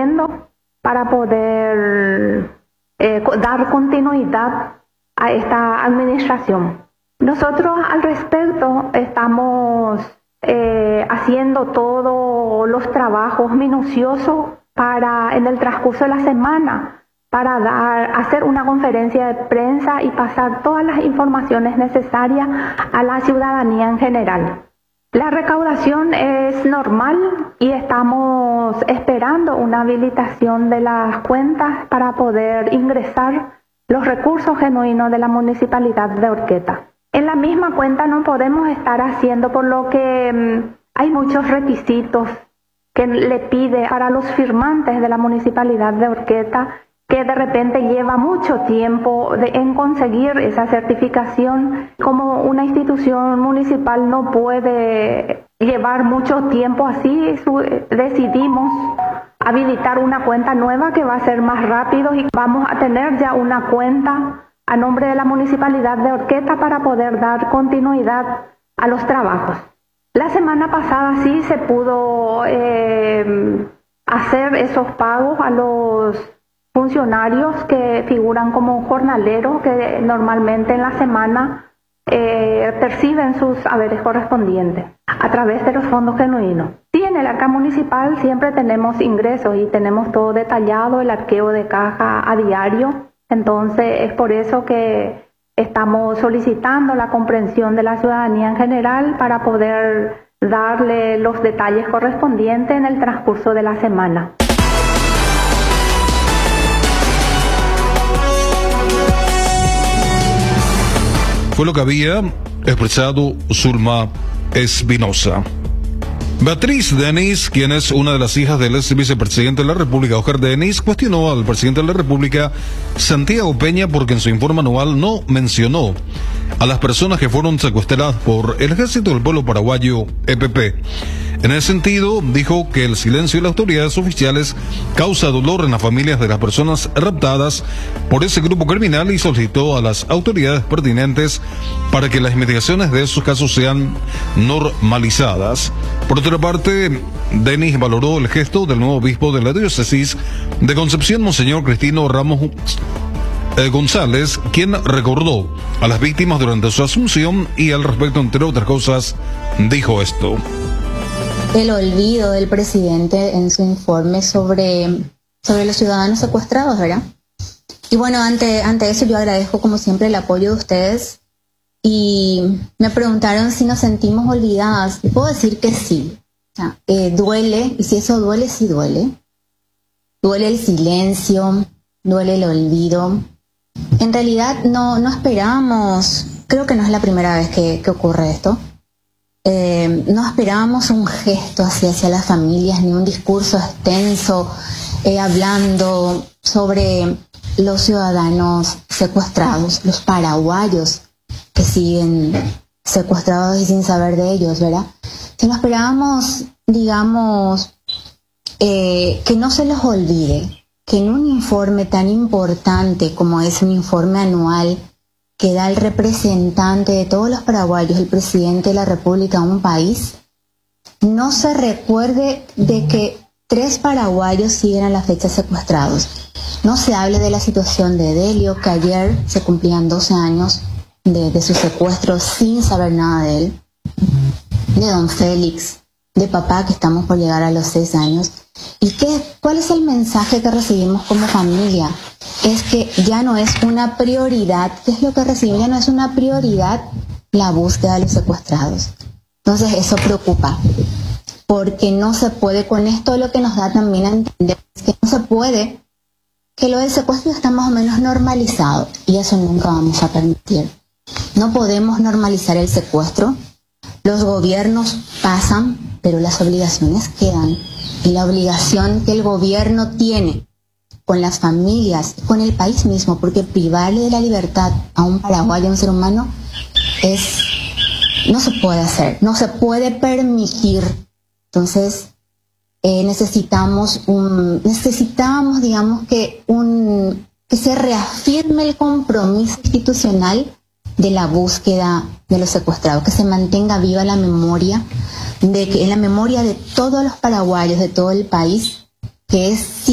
haciendo para poder dar continuidad a esta administración. Nosotros al respecto estamos haciendo todos los trabajos minuciosos para en el transcurso de la semana para hacer una conferencia de prensa y pasar todas las informaciones necesarias a la ciudadanía en general. La recaudación es normal y estamos esperando una habilitación de las cuentas para poder ingresar los recursos genuinos de la Municipalidad de Horqueta. En la misma cuenta no podemos estar haciendo, por lo que hay muchos requisitos que le pide para los firmantes de la Municipalidad de Horqueta, que de repente lleva mucho tiempo en conseguir esa certificación. Como una institución municipal no puede llevar mucho tiempo así, decidimos habilitar una cuenta nueva que va a ser más rápido y vamos a tener ya una cuenta a nombre de la Municipalidad de Horqueta para poder dar continuidad a los trabajos. La semana pasada sí se pudo hacer esos pagos a los funcionarios que figuran como jornaleros, que normalmente en la semana perciben sus haberes correspondientes a través de los fondos genuinos. Sí, en el arca municipal siempre tenemos ingresos y tenemos todo detallado, el arqueo de caja a diario. Entonces es por eso que estamos solicitando la comprensión de la ciudadanía en general para poder darle los detalles correspondientes en el transcurso de la semana. Fue lo que había expresado Zulma Espinosa. Beatriz Denis, quien es una de las hijas del ex vicepresidente de la República, Oscar Denis, cuestionó al presidente de la República, Santiago Peña, porque en su informe anual no mencionó a las personas que fueron secuestradas por el Ejército del Pueblo Paraguayo, EPP. En ese sentido, dijo que el silencio de las autoridades oficiales causa dolor en las familias de las personas raptadas por ese grupo criminal y solicitó a las autoridades pertinentes para que las investigaciones de esos casos sean normalizadas. Por otra parte, Denis valoró el gesto del nuevo obispo de la diócesis de Concepción, Monseñor Cristino Ramos González, quien recordó a las víctimas durante su asunción y al respecto, entre otras cosas, dijo esto. El olvido del presidente en su informe sobre los ciudadanos secuestrados, ¿verdad? Y bueno, ante eso yo agradezco como siempre el apoyo de ustedes y me preguntaron si nos sentimos olvidadas. Y puedo decir que sí. O sea, duele, y si eso duele, sí duele. Duele el silencio, duele el olvido. En realidad no esperábamos, creo que no es la primera vez que ocurre esto. No esperábamos un gesto hacia las familias, ni un discurso extenso hablando sobre los ciudadanos secuestrados, los paraguayos que siguen secuestrados y sin saber de ellos, ¿verdad? Si no esperábamos, digamos, que no se los olvide, que en un informe tan importante como es un informe anual que da el representante de todos los paraguayos, el presidente de la República, a un país, no se recuerde de que 3 paraguayos siguen a la fecha secuestrados. No se hable de la situación de Delio, que ayer se cumplían 12 años de su secuestro sin saber nada de él, de don Félix, de papá, que estamos por llegar a los 6 años. ¿Y cuál es el mensaje que recibimos como familia? Es que ya no es una prioridad. ¿Qué es lo que recibimos? Ya no es una prioridad la búsqueda de los secuestrados. Entonces eso preocupa, porque no se puede, con esto lo que nos da también a entender es que no se puede, que lo del secuestro está más o menos normalizado, y eso nunca vamos a permitir. No podemos normalizar el secuestro. Los gobiernos pasan, pero las obligaciones quedan. Y la obligación que el gobierno tiene con las familias, con el país mismo, porque privarle de la libertad a un paraguayo, a un ser humano, no se puede hacer, no se puede permitir. Entonces, necesitamos, digamos, que se reafirme el compromiso institucional de la búsqueda de los secuestrados, que se mantenga viva la memoria, en la memoria de todos los paraguayos, de todo el país, que es